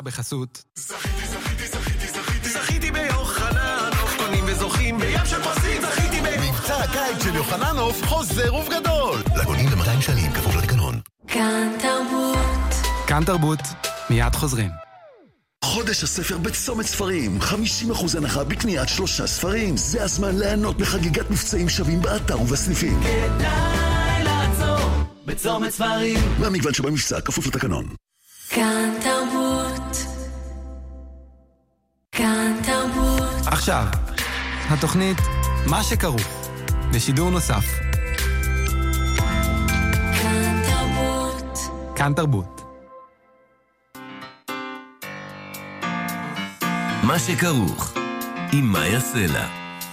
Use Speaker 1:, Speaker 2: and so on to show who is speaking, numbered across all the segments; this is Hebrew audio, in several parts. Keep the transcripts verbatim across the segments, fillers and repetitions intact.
Speaker 1: בחסות
Speaker 2: זכיתי, זכיתי, זכיתי, זכיתי זכיתי ביוחנן קונים וזוכים בים של פרסים זכיתי
Speaker 3: מבצע הקיץ של יוחננוף חוזר ובגדול לקונים ב-מאתיים שקלים כפוף לתקנון.
Speaker 4: כאן תרבות
Speaker 1: כאן תרבות, מיד חוזרים.
Speaker 5: חודש הספר בצומת ספרים, חמישים אחוז הנחה בקניית שלושה ספרים. זה הזמן ליהנות בחגיגת מבצעים שווים באתר ובסניפים.
Speaker 2: כדאי לעצור בצומת ספרים.
Speaker 5: והמגוון שבמבצע כפוף לתקנון.
Speaker 4: כאן תרבות כאן תרבות
Speaker 1: עכשיו, התוכנית מה שכרוך, בשידור נוסף.
Speaker 4: כאן תרבות
Speaker 1: כאן תרבות.
Speaker 6: מה שכרוך, עם מאיה סלע.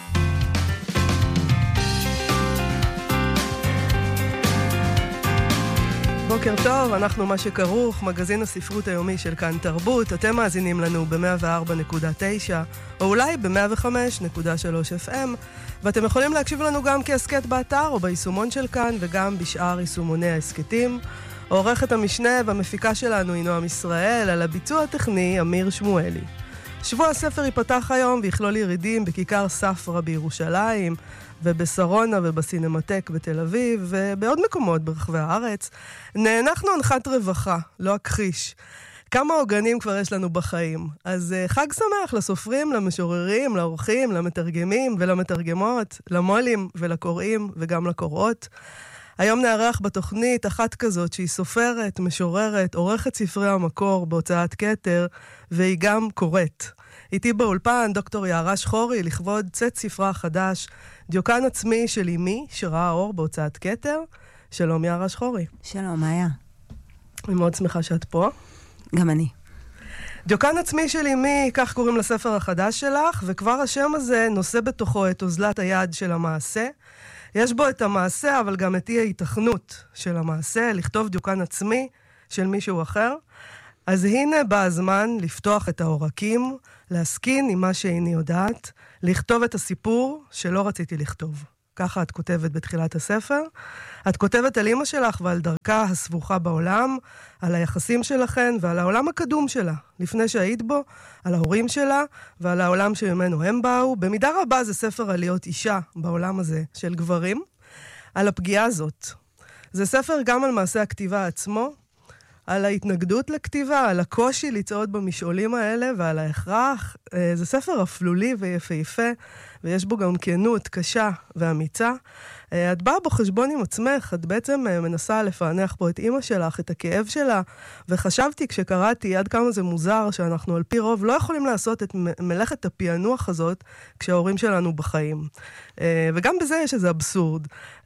Speaker 7: בוקר טוב, אנחנו מה שכרוך, מגזין הספרות היומי של כאן תרבות. אתם מאזינים לנו ב-מאה וארבע נקודה תשע, או אולי ב-מאה וחמש נקודה שלוש אף אם, ואתם יכולים להקשיב לנו גם כעסקט באתר או ביישומון של כאן, וגם בשאר יישומוני העסקטים. עורכת המשנה והמפיקה שלנו היא נועם ישראל, על הביצוע הטכני אמיר שמואלי. שבוע הספר ייפתח היום ויכלול ירידים בכיכר ספרא בירושלים, ובסרונה ובסינמטק בתל אביב, ובעוד מקומות ברחבי הארץ. אנחנו אנחת רווחה, לא הכחיש. כמה עוגנים כבר יש לנו בחיים. אז חג שמח לסופרים, למשוררים, לאורחים, למתרגמים ולמתרגמות, למולים ולקוראים וגם לקוראות. היום נערך בתוכנית אחת כזאת שהיא סופרת, משוררת, עורכת ספרי המקור בהוצאת כתר, והיא גם קוראת. איתי באולפן דוקטור יערה שחורי לכבוד צאת ספרה חדש, דיוקן עצמי של אמי, שראה אור בהוצאת כתר. שלום יערה שחורי.
Speaker 8: שלום, מאיה.
Speaker 7: אני מאוד שמחה שאת פה.
Speaker 8: גם אני.
Speaker 7: דיוקן עצמי של אמי, כך קוראים לספר החדש שלך, וכבר השם הזה נושא בתוכו את אוזלת היד של המעשה. יש בו את המעשה, אבל גם את אי ההיתכנות של המעשה, לכתוב דיוקן עצמי של מישהו אחר. אז הנה בא הזמן לפתוח את העורקים, להסכין עם מה שאיני יודעת, לכתוב את הסיפור שלא רציתי לכתוב. ככה את כותבת בתחילת הספר. את כותבת על אמא שלך ועל דרכה הסבוכה בעולם, על היחסים שלכן ועל העולם הקדום שלה, לפני שהיית בו, על ההורים שלה ועל העולם שממנו הם באו. במידה רבה זה ספר על להיות אישה בעולם הזה של גברים, על הפגיעה הזאת. זה ספר גם על מעשה הכתיבה עצמו, על ההתנגדות לכתיבה, על הקושי לצעוד במשעולים האלה ועל ההכרח. זה ספר אפלולי ויפהפה, ויש בו גם כנות קשה ואמיצה. את באה בו חשבון עם עצמך, את בעצם מנסה לפענח פה את אמא שלך, את הכאב שלה, וחשבתי כשקראתי עד כמה זה מוזר שאנחנו על פי רוב לא יכולים לעשות את מלאכת הפענוח הזאת כשההורים שלנו בחיים. וגם בזה יש איזה אבסורד.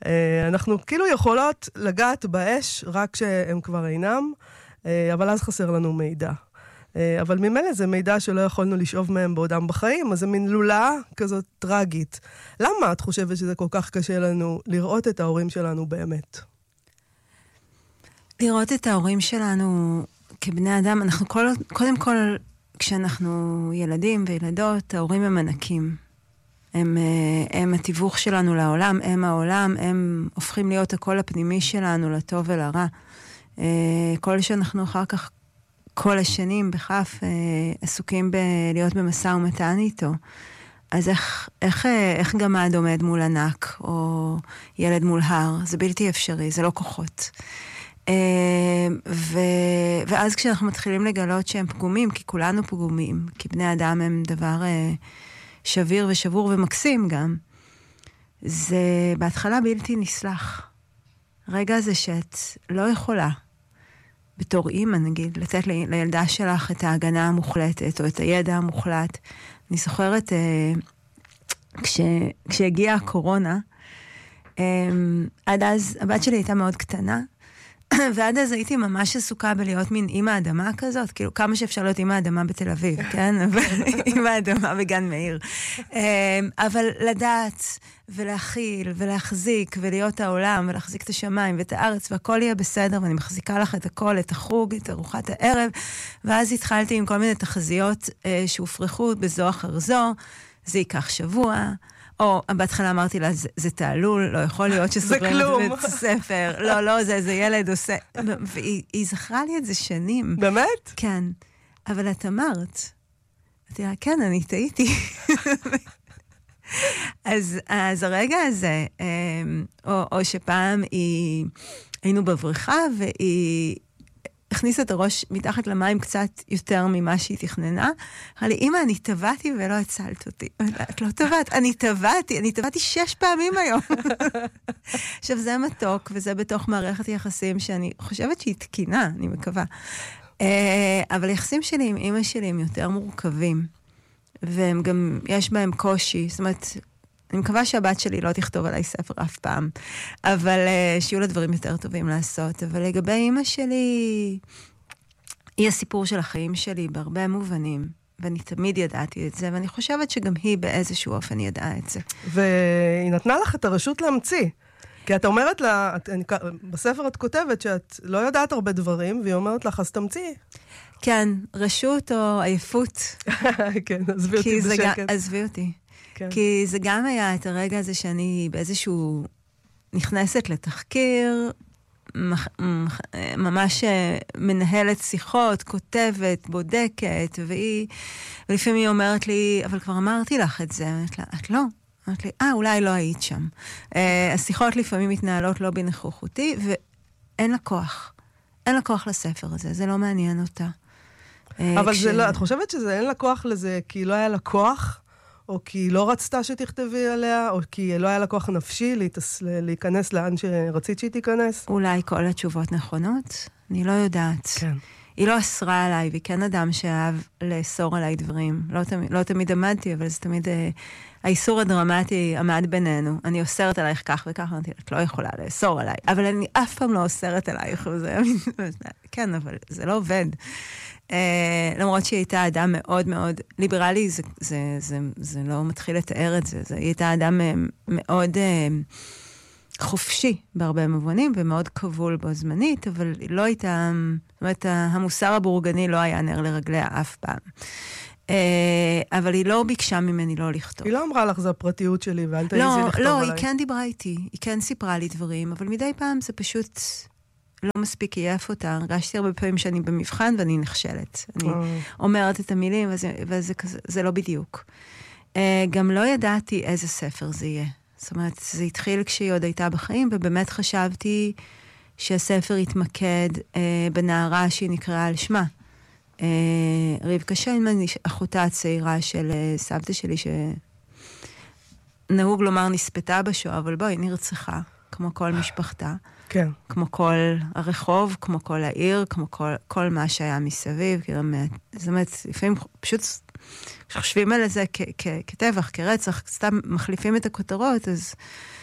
Speaker 7: אנחנו כאילו יכולות לגעת באש רק כשהם כבר אינם, אבל אז חסר לנו מידע. אבל ממילא זה מידע שלא יכולנו לשאוב מהם בעודם בחיים, אז זה מין לולאה כזאת טרגית. למה את חושבת שזה כל כך קשה לנו לראות את ההורים שלנו באמת?
Speaker 8: לראות את ההורים שלנו כבני אדם, אנחנו כל, קודם כל, כשאנחנו ילדים וילדות, ההורים הם ענקים. הם, הם התיווך שלנו לעולם, הם העולם, הם הופכים להיות הקול הפנימי שלנו, לטוב ולרע. כל שאנחנו אחר כך כל השנים בכף אה, עסוקים בלהיות במשא ומתן איתו. אז איך, איך, איך גמד עומד מול ענק, או ילד מול הר? זה בלתי אפשרי, זה לא כוחות. אה, ו, ואז כשאנחנו מתחילים לגלות שהם פגומים, כי כולנו פגומים, כי בני אדם הם דבר אה, שביר ושבור ומקסים גם, זה בהתחלה בלתי נסלח. רגע זה שאת לא יכולה, בתור אימא, נגיד, לתת לי, לילדה שלך את ההגנה המוחלטת, או את הידע המוחלט. אני זוכרת, אה, כש, כשהגיעה הקורונה, אה, עד אז, הבת שלי הייתה מאוד קטנה, ועד אז הייתי ממש עסוקה בלהיות מין אימא אדמה כזאת, כאילו כמה שאפשר להיות אימא אדמה בתל אביב, כן? אימא אדמה בגן מאיר. אבל לדעת ולהכיל ולהחזיק ולהיות העולם ולהחזיק את השמיים ואת הארץ והכל יהיה בסדר, ואני מחזיקה לך את הכל, את החוג, את ארוחת הערב, ואז התחלתי עם כל מיני תחזיות שהופרחו בזו אחר זו, זה ייקח שבוע, או בהתחלה אמרתי לה, זה, זה תעלול, לא יכול להיות שסוגרים את זה בית ספר. לא, לא, זה, זה ילד עושה. והיא זכרה לי את זה שנים.
Speaker 7: באמת?
Speaker 8: כן. אבל את אמרת. אמרתי לה, כן, אני טעיתי. אז, אז הרגע הזה, או, או שפעם היא, היינו בבריכה, והיא הכניסה את הראש מתחת למים קצת יותר ממה שהיא תכננה. אמרה לי, אמא, אני טבעתי ולא הצלת אותי. את לא טבעת, אני טבעתי, אני טבעתי שש פעמים היום. עכשיו, זה מתוק, וזה בתוך מערכת יחסים שאני חושבת שהיא תקינה, אני מקווה. אבל היחסים שלי עם אמא שלי הם יותר מורכבים. והם גם, יש בהם קושי. זאת אומרת, אני מקווה שהבת שלי לא תכתוב עליי ספר אף פעם, אבל uh, שיהיו לה דברים יותר טובים לעשות. אבל לגבי אמא שלי, היא הסיפור של החיים שלי בהרבה מובנים, ואני תמיד ידעתי את זה, ואני חושבת שגם היא באיזשהו אופן ידעה את זה.
Speaker 7: והיא נתנה לך את הרשות להמציא. כי את אומרת לה, את, אני, בספר את כותבת שאת לא יודעת הרבה דברים, והיא אומרת לך, אז תמציא.
Speaker 8: כן, רשות או עייפות.
Speaker 7: כן, עזבי אותי בשקט.
Speaker 8: עזבי אותי. כן. כי זה גם היה את הרגע הזה שאני באיזשהו נכנסת לתחקיר, ממש מנהלת שיחות, כותבת, בודקת, והיא, ולפעמים היא אומרת לי, אבל כבר אמרתי לך את זה. אמרת לה, את לא. אמרת לי, אה, אולי לא היית שם. השיחות לפעמים מתנהלות לא בנוכחותי, ואין לה כוח. אין לה כוח לספר הזה, זה לא מעניין אותה.
Speaker 7: אבל זה לא, את חושבת שזה אין לה כוח לזה כי לא היה לה כוח? או כי היא לא רצתה שתכתבי עליה, או כי לא היה לה כוח נפשי להיכנס לאן שרצית שהיא תיכנס?
Speaker 8: אולי כל התשובות נכונות? אני לא יודעת.
Speaker 7: כן.
Speaker 8: היא לא אסרה עליי, והיא כן אדם שאהב לאסור עליי דברים. לא תמיד, לא תמיד עמדתי, אבל זה תמיד... האיסור הדרמטי עמד בינינו. אני אוסרת עלייך כך וכך, אמרתי, את לא יכולה לאסור עליי, אבל אני אף פעם לא אוסרת עלייך. וזה, כן, אבל זה לא עובד. Uh, למרות שהיא הייתה אדם מאוד מאוד ליברלי, זה, זה, זה, זה לא מתחיל לתאר את זה. זה היא הייתה אדם מאוד uh, חופשי בהרבה מובנים, ומאוד כבול בו זמנית, אבל היא לא הייתה, זאת אומרת, המוסר הבורגני לא היה נר לרגליה אף פעם. Uh, אבל היא לא ביקשה ממני לא לכתוב.
Speaker 7: היא לא אמרה לך, זה הפרטיות שלי, ואל תעיזי
Speaker 8: לא,
Speaker 7: לכתוב
Speaker 8: לא,
Speaker 7: עליי.
Speaker 8: היא כן דיברה איתי, היא כן סיפרה לי דברים, אבל מדי פעם זה פשוט... לא מספיק עייף אותה. הרגשתי הרבה פעמים שאני במבחן ואני נכשלת. אני אומרת את המילים, וזה זה לא בדיוק. גם לא ידעתי איזה ספר זה יהיה. זאת אומרת, זה התחיל כשהיא עוד הייתה בחיים, ובאמת חשבתי שהספר יתמקד בנערה שהיא נקראה על שמה. רבקה שיינמן, אחותה הצעירה של סבתא שלי, שנהוג לומר נספתה בשואה, אבל בואי, נרצחה, כמו כל משפחתה.
Speaker 7: כן.
Speaker 8: כמו כל הרחוב, כמו כל העיר, כמו כל, כל מה שהיה מסביב. זאת אומרת, לפעמים פשוט חושבים על זה כ- כ- כטבח, כרצח, סתם מחליפים את הכותרות, אז,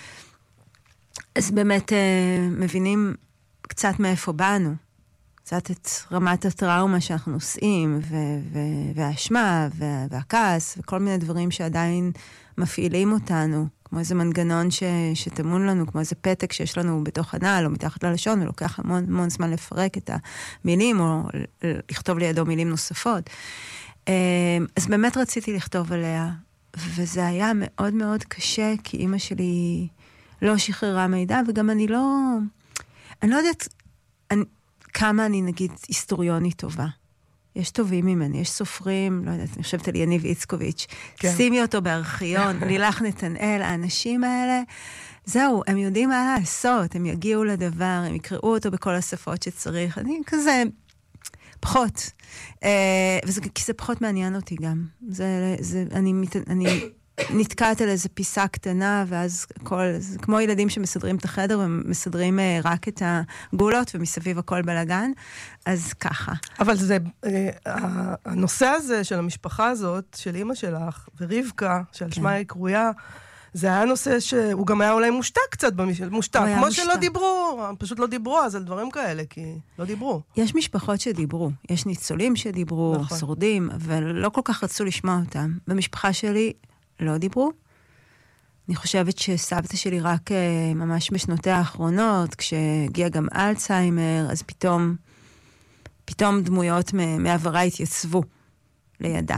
Speaker 8: אז באמת אה, מבינים קצת מאיפה באנו. קצת את רמת הטראומה שאנחנו נושאים, ו- ו- והאשמה, וה- והכעס, וכל מיני דברים שעדיין מפעילים אותנו. כמו איזה מנגנון ש, שתמון לנו, כמו איזה פתק שיש לנו בתוך הנעל או מתחת ללשון, ולוקח המון, המון זמן לפרק את המילים, או לכתוב לידו מילים נוספות. אז באמת רציתי לכתוב עליה, וזה היה מאוד מאוד קשה, כי אמא שלי לא שחררה מידע, וגם אני לא... אני לא יודעת אני, כמה אני, נגיד, היסטוריונית טובה. יש טובים ממני, יש סופרים, לא יודעת, אני חושבת על יניב איצקוביץ', כן. שימי אותו בארכיון, לילך נתנאל, האנשים האלה, זהו, הם יודעים מה לעשות, הם יגיעו לדבר, הם יקראו אותו בכל השפות שצריך, אני כזה פחות, אה, וזה, כי זה פחות מעניין אותי גם, זה, זה, אני, אני נתקעת על איזו פיסה קטנה, ואז כל, זה כמו ילדים שמסדרים את החדר, ומסדרים אה, רק את הגולות, ומסביב הכל בלגן, אז ככה.
Speaker 7: אבל זה, אה, הנושא הזה של המשפחה הזאת, של אמא שלך, ורבקה, שעל שמה היא קרויה, זה היה נושא שהוא גם היה אולי מושתק קצת במשל, מושתק, כמו מושתק. שלא דיברו, פשוט לא דיברו אז על דברים כאלה, כי לא דיברו.
Speaker 8: יש משפחות שדיברו, יש ניצולים שדיברו, נכון. שורדים, אבל לא כל כך רצו לשמוע אותם. במשפחה שלי לא דיברו. אני חושבת שסבתא שלי רק ממש בשנותיה האחרונות, כשהגיע גם אלצהיימר, אז פתאום, פתאום דמויות מעברה התייצבו לידה.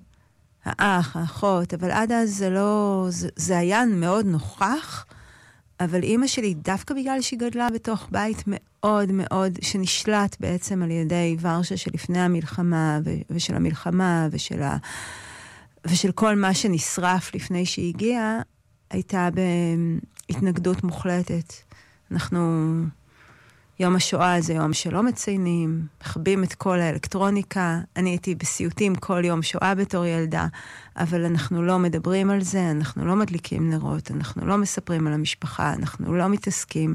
Speaker 8: האח, האחות, אבל עד אז זה לא, זה, זה היה מאוד נוכח, אבל אימא שלי, דווקא בגלל שהיא גדלה בתוך בית מאוד מאוד, שנשלט בעצם על ידי ורשה שלפני המלחמה, ו- ושל המלחמה, ושל, ה- ושל כל מה שנשרף לפני שהיא הגיעה, הייתה בהתנגדות מוחלטת. אנחנו, יום השואה זה יום שלא מציינים, מחבים את כל האלקטרוניקה, אני הייתי בסיוטים כל יום שואה בתור ילדה, אבל אנחנו לא מדברים על זה, אנחנו לא מדליקים נרות, אנחנו לא מספרים על המשפחה, אנחנו לא מתעסקים.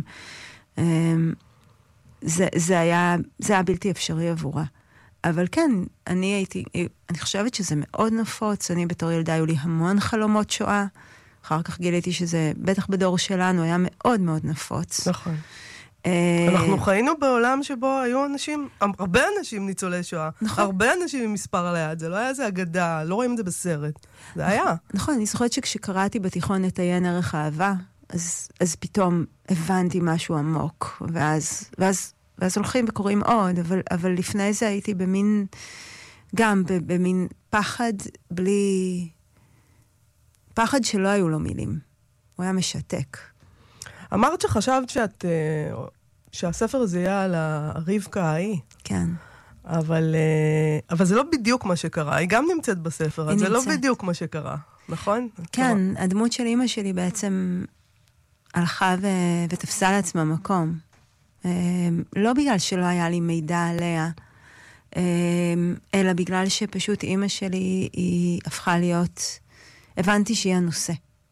Speaker 8: זה, זה היה, זה היה בלתי אפשרי עבורה. אבל כן, אני הייתי, אני חושבת שזה מאוד נפוץ, אני בתור ילדה היו לי המון חלומות שואה, אחר כך גיליתי שזה, בטח בדור שלנו, היה מאוד מאוד נפוץ.
Speaker 7: נכון. אנחנו חיינו בעולם שבו היו אנשים, הרבה אנשים ניצולי שואה, הרבה אנשים עם מספר על היד, זה לא היה איזה אגדה, לא רואים את זה בסרט, זה היה.
Speaker 8: נכון, אני זוכרת שכשקראתי בתיכון את עיין ערך אהבה, אז פתאום הבנתי משהו עמוק, ואז ואז הולכים וקוראים עוד, אבל לפני זה הייתי במין, גם במין פחד בלי, פחד שלא היו לו מילים, הוא היה משתק.
Speaker 7: אמרת שחשבת שאת, שהספר הזה יהיה על הרבקה ההיא.
Speaker 8: כן.
Speaker 7: אבל, אבל זה לא בדיוק מה שקרה. היא גם נמצאת בספר, אז זה לא בדיוק מה שקרה, נכון?
Speaker 8: כן, הדמות של אמא שלי בעצם הלכה ו... ותפסה לעצמה מקום. לא בגלל שלא היה לי מידע עליה, אלא בגלל שפשוט אמא שלי היא הפכה להיות, הבנתי שהיא הנושא.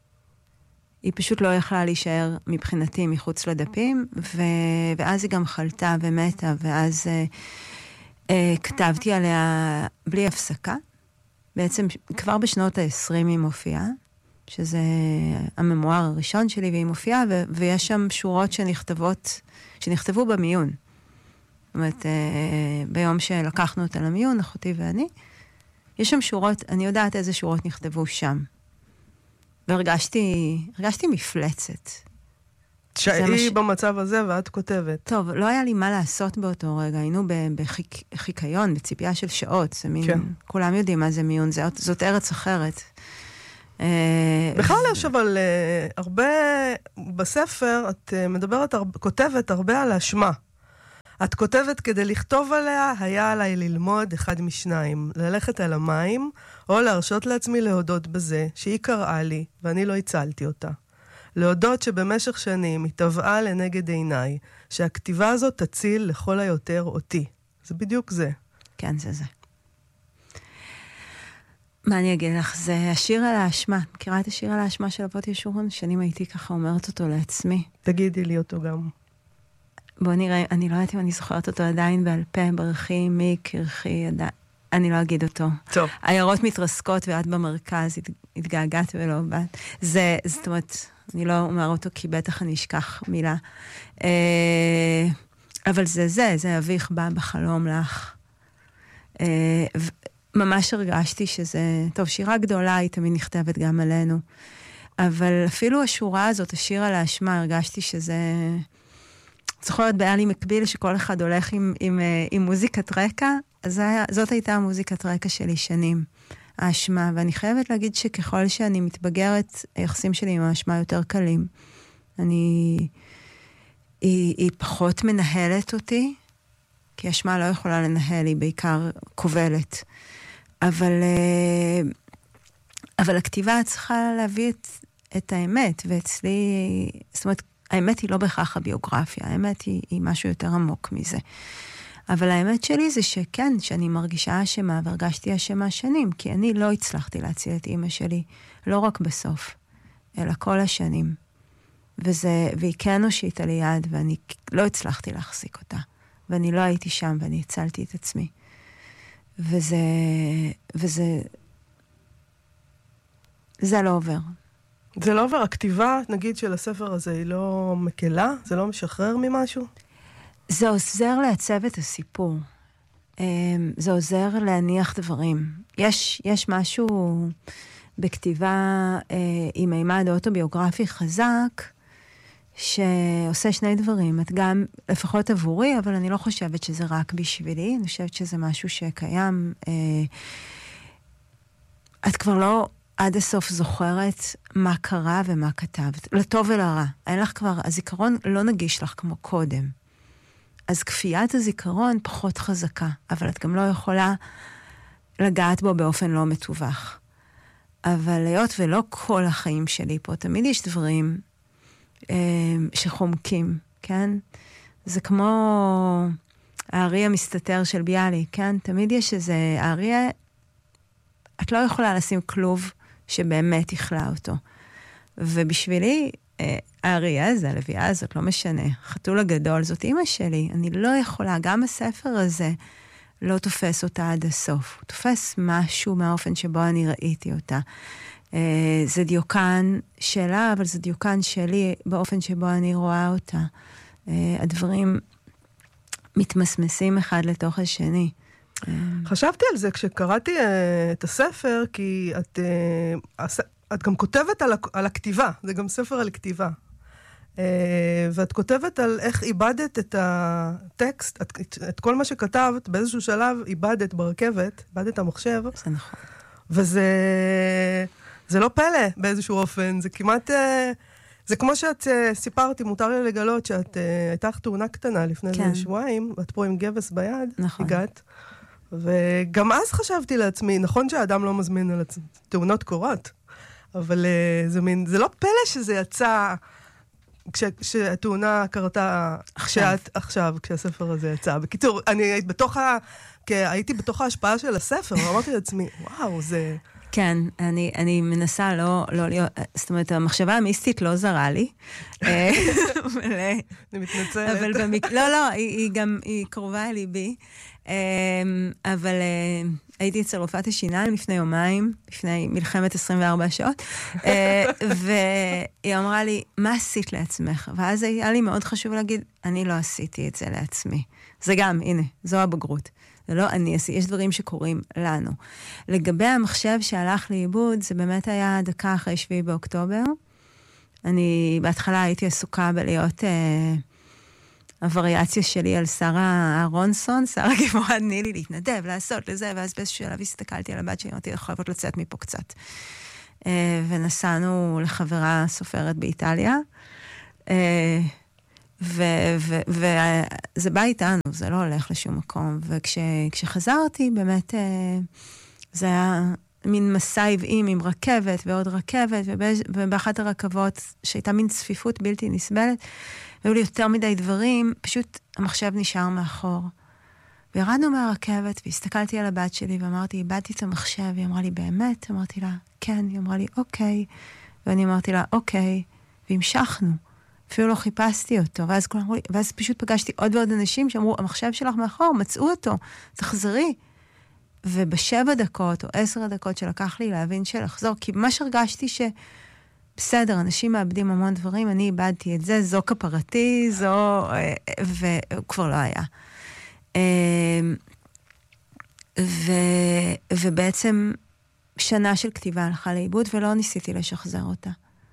Speaker 8: היא פשוט לא יכלה להישאר מבחינתי מחוץ לדפים, ו... ואז היא גם חלתה ומתה, ואז אה, אה, כתבתי עליה בלי הפסקה. בעצם כבר בשנות ה-עשרים היא מופיעה, שזה הממואר הראשון שלי, והיא מופיעה, ו... ויש שם שורות שנכתבות, שנכתבו במיון. זאת אומרת, אה, ביום שלקחנו אותה למיון, אחותי ואני, יש שם שורות, אני יודעת איזה שורות נכתבו שם. והרגשתי, הרגשתי מפלצת.
Speaker 7: שהיא במצב הזה ואת כותבת.
Speaker 8: טוב, לא היה לי מה לעשות באותו רגע, היינו בחיקיון, בציפייה של שעות, זה מין, כולם יודעים מה זה מיון, זאת ארץ אחרת.
Speaker 7: בכלל יש אבל הרבה, בספר את מדברת, כותבת הרבה על האשמה. את כותבת כדי לכתוב עליה, היה עליי ללמוד אחד משניים, ללכת על המים, או להרשות לעצמי להודות בזה, שהיא קראה לי, ואני לא הצלתי אותה. להודות שבמשך שנים היא טבעה לנגד עיניי, שהכתיבה הזאת תציל לכל היותר אותי. זה בדיוק זה.
Speaker 8: כן, זה זה. מה אני אגיד לך? זה השיר על האשמה. מכירה את השיר על האשמה של אבות ישורון? שנים הייתי ככה אומרת אותו לעצמי.
Speaker 7: תגידי לי אותו גם.
Speaker 8: בוא נראה, אני לא יודעת אם אני זוכרת אותו עדיין בעל פה, ברכי, מי, קרחי, עדיין. אני לא אגיד אותו.
Speaker 7: טוב.
Speaker 8: העיירות מתרסקות ואת במרכז, התגעגעת ולא באת. זה, זאת אומרת, אני לא אומר אותו כי בטח אני אשכח מילה. אבל זה זה, זה אביך בא בחלום לך. ממש הרגשתי שזה, טוב, שירה גדולה היא תמיד נכתבת גם עלינו. אבל אפילו השורה הזאת, השיר על האשמה, הרגשתי שזה... זוכרת, היה לי מקביל שכל אחד הולך עם, עם, עם מוזיקת רקע, אז היה, זאת הייתה המוזיקת רקע שלי שנים, האשמה, ואני חייבת להגיד שככל שאני מתבגרת, היחסים שלי עם האשמה יותר קלים. אני, היא, היא פחות מנהלת אותי, כי האשמה לא יכולה לנהל, היא בעיקר כובלת. אבל, אבל הכתיבה צריכה להביא את, את האמת, ואצלי, זאת אומרת, האמת היא לא בהכרח הביוגרפיה, האמת היא, היא משהו יותר עמוק מזה. אבל האמת שלי זה שכן, שאני מרגישה אשמה, והרגשתי אשמה שנים, כי אני לא הצלחתי להציל את אמא שלי, לא רק בסוף, אלא כל השנים. וזה, והיא כן הושיטה לי יד, ואני לא הצלחתי להחזיק אותה. ואני לא הייתי שם, ואני הצלתי את עצמי. וזה, וזה, זה לא עובר.
Speaker 7: זה לא עובר, הכתיבה, נגיד, של הספר הזה היא לא מקלה? זה לא משחרר ממשהו?
Speaker 8: זה עוזר לעצב את הסיפור. זה עוזר להניח דברים. יש, יש משהו בכתיבה עם מימד אוטוביוגרפי חזק, שעושה שני דברים. את גם, לפחות עבורי, אבל אני לא חושבת שזה רק בשבילי, אני חושבת שזה משהו שקיים. את כבר לא... עד הסוף זוכרת מה קרה ומה כתבת, לטוב ולרע. אין לך כבר, הזיכרון לא נגיש לך כמו קודם. אז כפיית הזיכרון פחות חזקה, אבל את גם לא יכולה לגעת בו באופן לא מתווך. אבל היות ולא כל החיים שלי פה, תמיד יש דברים אה, שחומקים, כן? זה כמו הארי המסתתר של ביאליק, כן? תמיד יש איזה הארי, את לא יכולה לשים כלוב שבאמת יכלה אותו. ובשבילי, האריה הזה, הלוויה הזאת, לא משנה. חתול הגדול, זאת אמא שלי. אני לא יכולה, גם הספר הזה לא תופס אותה עד הסוף. הוא תופס משהו מהאופן שבו אני ראיתי אותה. זה דיוקן שלה, אבל זה דיוקן שלי באופן שבו אני רואה אותה. הדברים מתמסמסים אחד לתוך השני.
Speaker 7: חשבתי על זה כשקראתי את הספר, כי את... את גם כותבת על, על הכתיבה, זה גם ספר על כתיבה. Uh, ואת כותבת על איך איבדת את הטקסט, את, את, את כל מה שכתבת, באיזשהו שלב איבדת ברכבת, איבדת המחשב.
Speaker 8: זה נכון.
Speaker 7: וזה זה לא פלא באיזשהו אופן, זה כמעט, uh, זה כמו שאת uh, סיפרתי, מותר לי לגלות שאת, uh, הייתה לך תאונה קטנה לפני כן. שבועיים, ואת פה עם גבס ביד,
Speaker 8: נכון.
Speaker 7: הגעת. וגם אז חשבתי לעצמי, נכון שהאדם לא מזמין על תאונות קורות, אבל זה מין, זה לא פלא שזה יצא, כשהתאונה קרתה עכשיו, עכשיו, כשהספר הזה יצא. בקיצור, אני הייתי בתוך ה... הייתי בתוך ההשפעה של הספר, ואמרתי לעצמי, וואו, זה...
Speaker 8: כן, אני, אני מנסה לא, לא להיות, זאת אומרת, המחשבה המיסטית לא זרה לי.
Speaker 7: אני מתנצלת.
Speaker 8: אבל במק... לא, לא, היא, היא גם, היא קרובה אל ליבי. אבל הייתי אצל רופאת השיניים לפני יומיים, לפני מלחמת עשרים וארבע שעות, והיא אמרה לי, מה עשית לעצמך? ואז היה לי מאוד חשוב להגיד, אני לא עשיתי את זה לעצמי. זה גם, הנה, זו הבגרות. זה לא אני עשיתי, יש דברים שקורים לנו. לגבי המחשב שהלך לאיבוד, זה באמת היה דקה אחרי שביעי באוקטובר. אני בהתחלה הייתי עסוקה בלהיות... הווריאציה שלי על שרה אהרונסון, שרה גיבורת נילי, להתנדב, לעשות לזה, ואז באיזשהו שלב הסתכלתי על הבת שלי, אמרתי, חייבות לצאת מפה קצת. ונסענו לחברה סופרת באיטליה, וזה בא איתנו, זה לא הולך לשום מקום, וכשחזרתי, באמת, זה היה מין מסע עבעים עם רכבת ועוד רכבת, ובאחת הרכבות, שהייתה מין צפיפות בלתי נסבלת, והיו לי יותר מדי דברים, פשוט המחשב נשאר מאחור. וירדנו מהרכבת, והסתכלתי על הבת שלי, ואמרתי, איבדתי את המחשב, היא אמרה לי, באמת? אמרתי לה, כן. היא אמרה לי, אוקיי. ואני אמרתי לה, אוקיי. והמשכנו. אפילו לא חיפשתי אותו. ואז כולם אמרו לי, ואז פשוט פגשתי עוד ועוד אנשים שאמרו, המחשב שלך מאחור, מצאו אותו, תחזרי. ובשבע דקות, או עשר דקות שלקח לי להבין שלחזור, כי מה שהרגשתי ש... בסדר, אנשים מאבדים המון דברים, אני איבדתי את זה, זו כפרתי, זו... והוא כבר לא היה. ו... ובעצם שנה של כתיבה הלכה לאיבוד, ולא ניסיתי לשחזר אותה.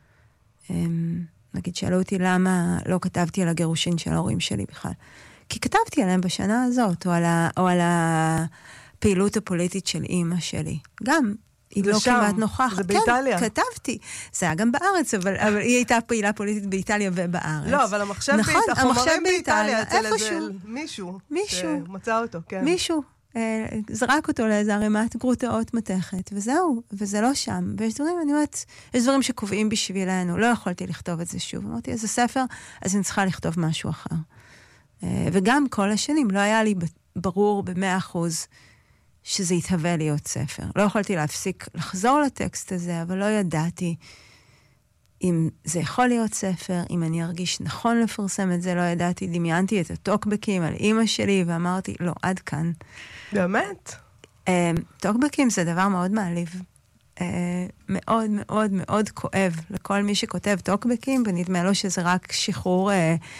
Speaker 8: נגיד, שאלו אותי למה לא כתבתי על הגירושין של ההורים שלי בכלל. כי כתבתי עליהם בשנה הזאת, או על, ה... או על הפעילות הפוליטית של אימא שלי. גם... היא לא כמעט נוכחת.
Speaker 7: זה באיטליה.
Speaker 8: כן, כתבתי. זה היה גם בארץ, אבל, אבל היא הייתה פעילה פוליטית באיטליה ובארץ.
Speaker 7: לא, אבל המחשב
Speaker 8: נכון,
Speaker 7: באיטליה, החומרים באיטליה,
Speaker 8: אצל
Speaker 7: איזה מישהו.
Speaker 8: מישהו.
Speaker 7: שמצא אותו, כן.
Speaker 8: מישהו. אה, זרק אותו לאיזה ערימת גרוטאות מתכת, וזהו, וזה לא שם. ויש דברים, אני אומרת, יש דברים שקובעים בשבילנו. לא יכולתי לכתוב את זה שוב. אמרתי, איזה ספר, אז אני צריכה לכתוב משהו אחר. אה, וגם כל השנים, לא היה לי ברור במאה אחוז שזה יתהווה להיות ספר. לא יכולתי להפסיק לחזור לטקסט הזה, אבל לא ידעתי אם זה יכול להיות ספר, אם אני ארגיש נכון לפרסם את זה, לא ידעתי, דמיינתי את הטוקבקים על אמא שלי, ואמרתי, לא, עד כאן.
Speaker 7: באמת?
Speaker 8: טוקבקים זה דבר מאוד מעליב. מאוד מאוד מאוד כואב לכל מי שכותב טוקבקים, ונדמה לו שזה רק שחרור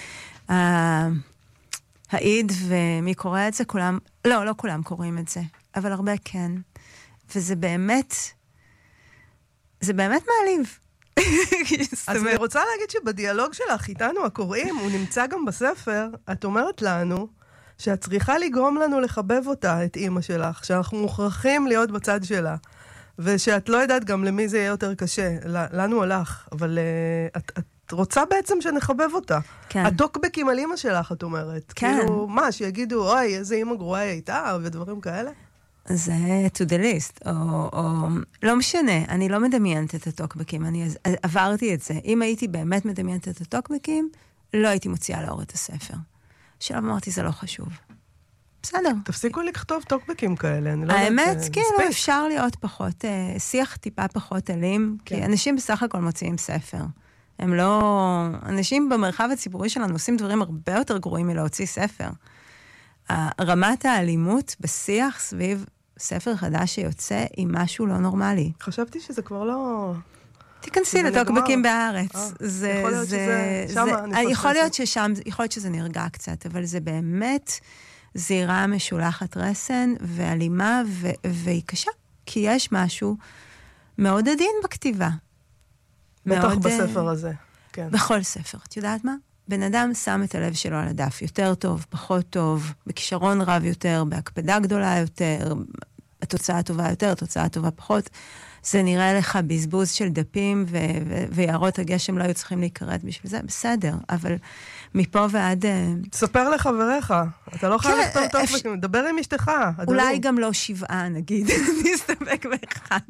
Speaker 8: העיד, ומי קורא את זה, כולם, לא, לא כולם קוראים את זה. אבל הרבה כן. וזה באמת, זה באמת מעליב.
Speaker 7: אז אני רוצה להגיד שבדיאלוג שלך איתנו הקוראים, הוא נמצא גם בספר, את אומרת לנו, שאת צריכה לגרום לנו לחבב אותה, את אימא שלך, שאנחנו מוכרחים להיות בצד שלה. ושאת לא יודעת גם למי זה יהיה יותר קשה. לנו הלך, אבל uh, את, את רוצה בעצם שנחבב אותה.
Speaker 8: כן.
Speaker 7: הטוקבקים על אמא שלך, את אומרת.
Speaker 8: כן.
Speaker 7: כאילו, מה, שיגידו, אוי, איזה אמא גרועה היא הייתה, ודברים כאלה?
Speaker 8: זה to the list, או, או... לא משנה, אני לא מדמיינת את הטוקבקים, אני עברתי את זה. אם הייתי באמת מדמיינת את הטוקבקים, לא הייתי מוציאה לאור את הספר. עכשיו אמרתי, זה לא חשוב. בסדר.
Speaker 7: תפסיקו לכתוב טוקבקים כאלה, אני לא יודעת...
Speaker 8: האמת, כאילו, אפשר להיות פחות, שיח טיפה פחות אלים, כי אנשים בסך הכל מוציאים ספר. הם לא... אנשים במרחב הציבורי שלנו עושים דברים הרבה יותר גרועים מלהוציא ספר. רמת האלימות בשיח סביב ספר חדש שיוצא היא משהו לא נורמלי.
Speaker 7: חשבתי שזה כבר לא...
Speaker 8: תיכנסי לטוקבקים בארץ.
Speaker 7: יכול להיות שזה...
Speaker 8: יכול להיות ששם, יכול להיות שזה נרגע קצת, אבל זה באמת זירה משולחת רסן ואלימה, והיא קשה, כי יש משהו מאוד עדין בכתיבה.
Speaker 7: בטח בספר הזה.
Speaker 8: בכל ספר. את יודעת מה? בן אדם שם את הלב שלו על הדף, יותר טוב, פחות טוב, בכישרון רב יותר, בהקפדה גדולה יותר, התוצאה טובה יותר, התוצאה טובה פחות. זה נראה לך בזבוז של דפים, ו- ו- ויערות הגשם לא היו צריכים להיקראת בשביל זה, בסדר, אבל מפה ועד...
Speaker 7: תספר לחבריך, אתה לא חייב לכתוב טוב, מדבר עם אשתך.
Speaker 8: אולי גם לא שבעה, נגיד, נסתפק באחד.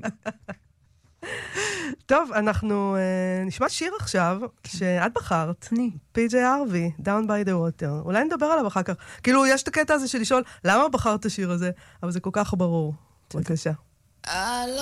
Speaker 7: טוב, אנחנו uh, נשמע שיר עכשיו, כן. שאת בחרת.
Speaker 8: אני.
Speaker 7: פי ג'יי ארווי, Down by the Water. אולי נדבר עליו אחר כך. כאילו, יש את הקטע הזה של לשאול, למה בחרת את השיר הזה? אבל זה כל כך ברור. בבקשה.